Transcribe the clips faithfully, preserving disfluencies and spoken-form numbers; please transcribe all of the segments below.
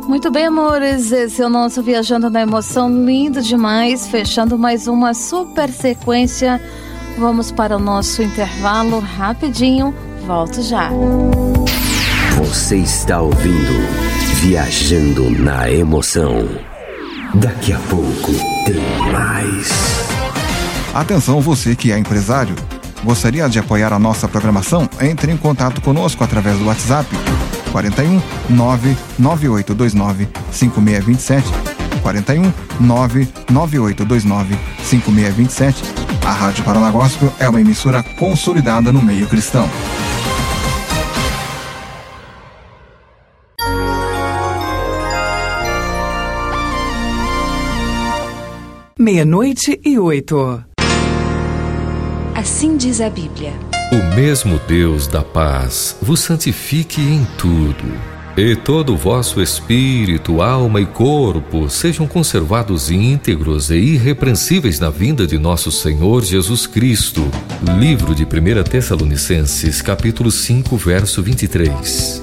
Muito bem, amores, esse é o nosso Viajando na Emoção, lindo demais, fechando mais uma super sequência. Vamos para o nosso intervalo rapidinho, volto já. Você está ouvindo Viajando na Emoção. Daqui a pouco tem mais. Atenção, você que é empresário. Gostaria de apoiar a nossa programação? Entre em contato conosco através do WhatsApp quarenta e um, nove nove oito dois nove, cinco seis dois sete, quarenta e um, nove nove oito dois nove, cinco seis dois sete. A Rádio Paraná Gospel é uma emissora consolidada no meio cristão. Meia-noite e oito. Assim diz a Bíblia. O mesmo Deus da paz vos santifique em tudo, e todo o vosso espírito, alma e corpo sejam conservados íntegros e irrepreensíveis na vinda de nosso Senhor Jesus Cristo. Livro de primeira Tessalonicenses, capítulo cinco, verso vinte e três.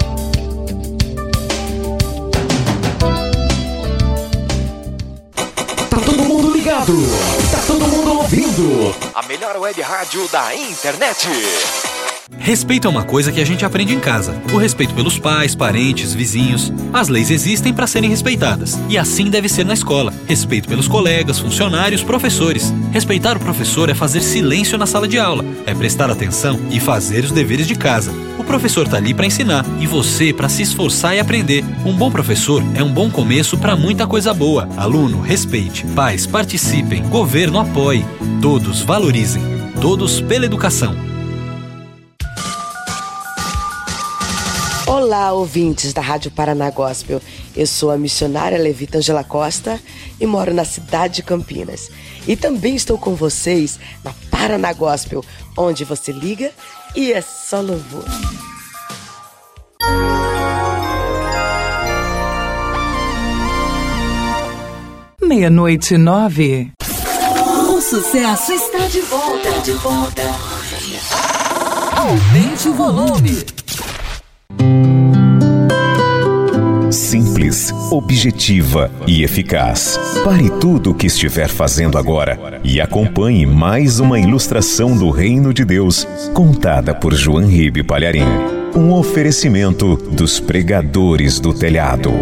Tá todo mundo ligado, tá todo mundo ouvindo a melhor web rádio da internet. Respeito é uma coisa que a gente aprende em casa. O respeito pelos pais, parentes, vizinhos. As leis existem para serem respeitadas. E assim deve ser na escola. Respeito pelos colegas, funcionários, professores. Respeitar o professor é fazer silêncio na sala de aula. É prestar atenção e fazer os deveres de casa. O professor tá ali para ensinar e você para se esforçar e aprender. Um bom professor é um bom começo para muita coisa boa. Aluno, respeite. Pais, participem. Governo, apoie. Todos valorizem. Todos pela educação. Olá, ouvintes da Rádio Paraná Gospel. Eu sou a missionária Levita Angela Costa e moro na cidade de Campinas. E também estou com vocês na Paraná Gospel, onde você liga e é só louvor. Meia-noite e nove. O sucesso está de volta, de volta. Aumente o volume. Simples, objetiva e eficaz. Pare tudo o que estiver fazendo agora e acompanhe mais uma ilustração do Reino de Deus, contada por João Ribe Palharim. Um oferecimento dos pregadores do telhado.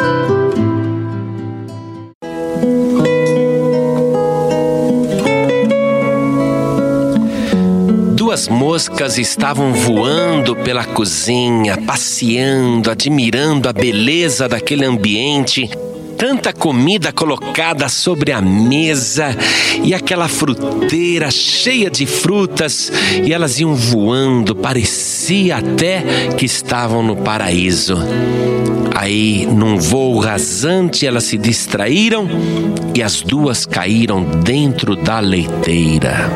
Duas moscas estavam voando pela cozinha, passeando, admirando a beleza daquele ambiente. Tanta comida colocada sobre a mesa e aquela fruteira cheia de frutas, e elas iam voando, parecia até que estavam no paraíso. Aí, num voo rasante, elas se distraíram e as duas caíram dentro da leiteira.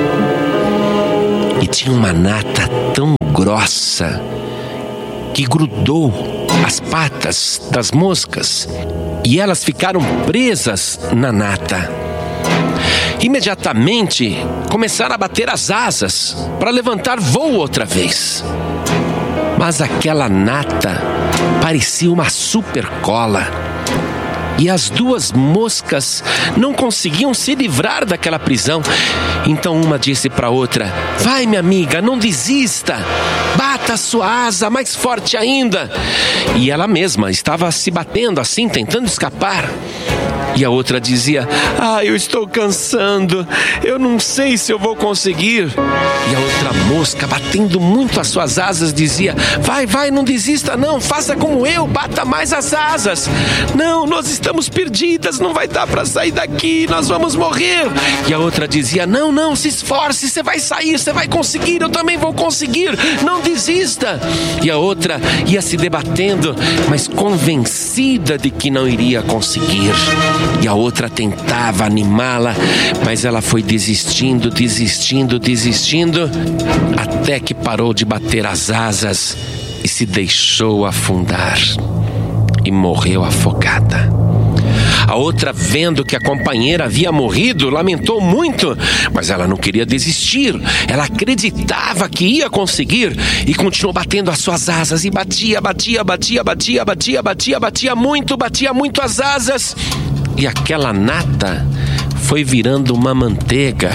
E tinha uma nata tão grossa que grudou as patas das moscas e elas ficaram presas na nata. Imediatamente começaram a bater as asas para levantar voo outra vez. Mas aquela nata parecia uma super cola. E as duas moscas não conseguiam se livrar daquela prisão. Então uma disse para a outra: vai, minha amiga, não desista. Bata a sua asa mais forte ainda. E ela mesma estava se batendo assim, tentando escapar. E a outra dizia: ah, eu estou cansando, eu não sei se eu vou conseguir. E a outra mosca, batendo muito as suas asas, dizia: vai, vai, não desista não, faça como eu, bata mais as asas. Não, nós estamos perdidas, não vai dar para sair daqui, nós vamos morrer. E a outra dizia: não, não, se esforce, você vai sair, você vai conseguir, eu também vou conseguir, não desista. E a outra ia se debatendo, mas convencida de que não iria conseguir. E a outra tentava animá-la, mas ela foi desistindo, desistindo, desistindo, até que parou de bater as asas e se deixou afundar e morreu afogada. A outra, vendo que a companheira havia morrido, lamentou muito, mas ela não queria desistir. Ela acreditava que ia conseguir e continuou batendo as suas asas e batia, batia, batia, batia, batia, batia, batia muito, batia muito as asas. E aquela nata foi virando uma manteiga.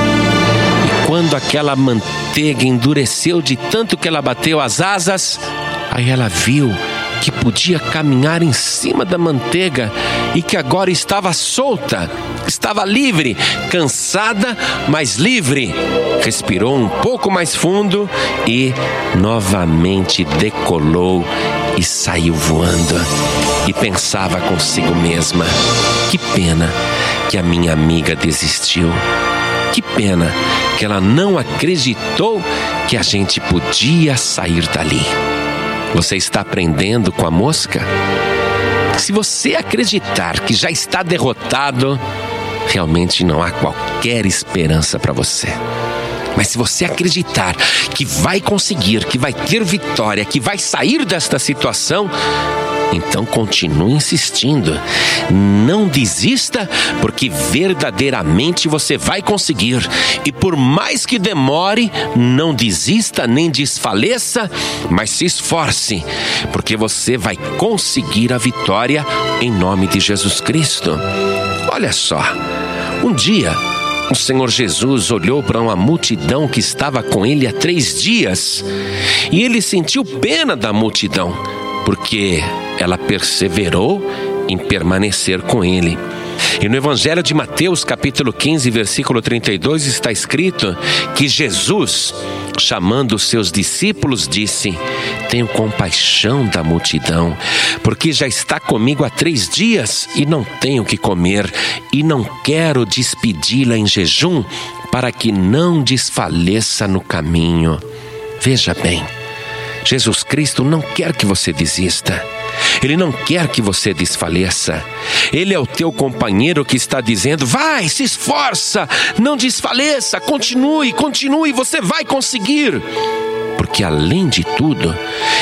E quando aquela manteiga endureceu de tanto que ela bateu as asas, aí ela viu que podia caminhar em cima da manteiga e que agora estava solta, estava livre, cansada, mas livre. Respirou um pouco mais fundo e novamente decolou e saiu voando. E pensava consigo mesma: que pena que a minha amiga desistiu. Que pena que ela não acreditou que a gente podia sair dali. Você está aprendendo com a mosca? Se você acreditar que já está derrotado, realmente não há qualquer esperança para você. Mas se você acreditar que vai conseguir, que vai ter vitória, que vai sair desta situação, então continue insistindo. Não desista, porque verdadeiramente você vai conseguir. E por mais que demore, não desista nem desfaleça, mas se esforce, porque você vai conseguir a vitória em nome de Jesus Cristo. Olha só, um dia o Senhor Jesus olhou para uma multidão que estava com ele há três dias e ele sentiu pena da multidão, porque ela perseverou em permanecer com ele. E no Evangelho de Mateus, capítulo quinze, versículo trinta e dois, está escrito que Jesus, chamando os seus discípulos, disse: tenho compaixão da multidão, porque já está comigo há três dias e não tenho o que comer, e não quero despedi-la em jejum, para que não desfaleça no caminho. Veja bem, Jesus Cristo não quer que você desista. Ele não quer que você desfaleça. Ele é o teu companheiro que está dizendo: vai, se esforça, não desfaleça, continue, continue, você vai conseguir. Porque além de tudo,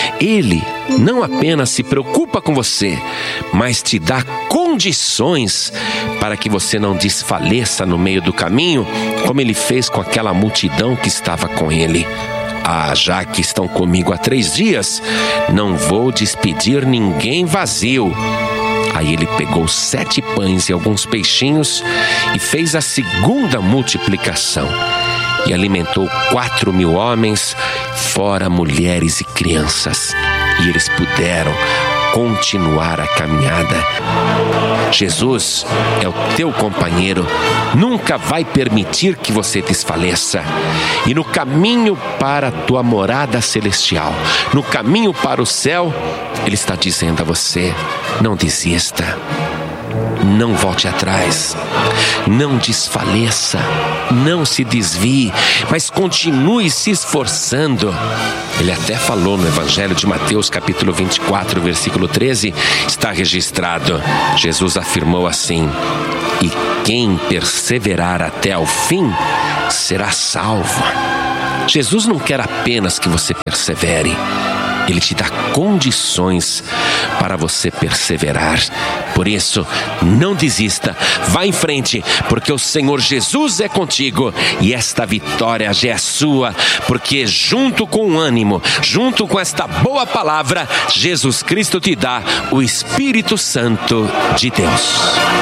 Ele não apenas se preocupa com você, mas te dá condições para que você não desfaleça no meio do caminho, como Ele fez com aquela multidão que estava com Ele. Ah, já que estão comigo há três dias, não vou despedir ninguém vazio. Aí ele pegou sete pães e alguns peixinhos e fez a segunda multiplicação. E alimentou quatro mil homens, fora mulheres e crianças. E eles puderam continuar a caminhada. Jesus é o teu companheiro, nunca vai permitir que você desfaleça. E no caminho para a tua morada celestial, no caminho para o céu, Ele está dizendo a você: não desista, não volte atrás, não desfaleça, não se desvie, mas continue se esforçando. Ele até falou no Evangelho de Mateus, capítulo vinte e quatro, versículo treze, está registrado. Jesus afirmou assim: e quem perseverar até ao fim será salvo. Jesus não quer apenas que você persevere, Ele te dá condições para você perseverar. Por isso, não desista, vá em frente, porque o Senhor Jesus é contigo e esta vitória já é sua, porque junto com o ânimo, junto com esta boa palavra, Jesus Cristo te dá o Espírito Santo de Deus.